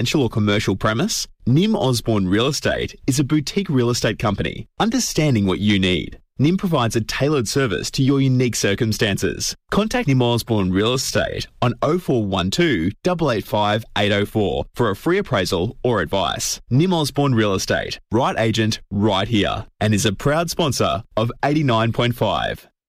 residential or commercial premise? Nim Osborne Real Estate is a boutique real estate company, understanding what you need. Nim provides a tailored service to your unique circumstances. Contact Nim Osborne Real Estate on 0412 885 804 for a free appraisal or advice. Nim Osborne Real Estate, right agent, right here, and is a proud sponsor of 89.5.